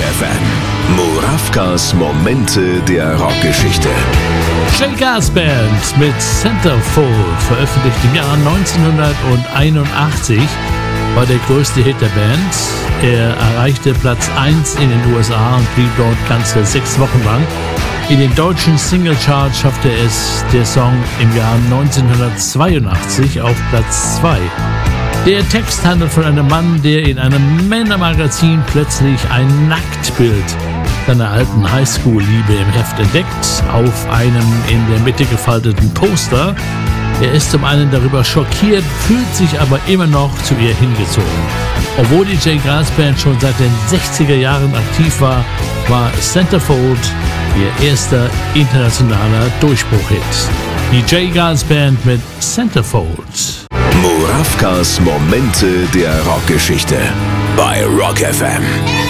FM. Murawkas Momente der Rockgeschichte. Jay Gars Band mit Centerfold, veröffentlicht im Jahr 1981, war der größte Hit der Band. Er erreichte Platz 1 in den USA und blieb dort ganze 6 Wochen lang. In den deutschen Single-Chart schaffte es der Song im Jahr 1982 auf Platz 2. Der Text handelt von einem Mann, der in einem Männermagazin plötzlich ein Nacktbild seiner alten Highschool-Liebe im Heft entdeckt, auf einem in der Mitte gefalteten Poster. Er ist zum einen darüber schockiert, fühlt sich aber immer noch zu ihr hingezogen. Obwohl die Jay Gars Band schon seit den 60er Jahren aktiv war, war Centerfold ihr erster internationaler Durchbruchhit. Die Jay Gars Band mit Centerfold. Murawkas Momente der Rockgeschichte bei Rock FM.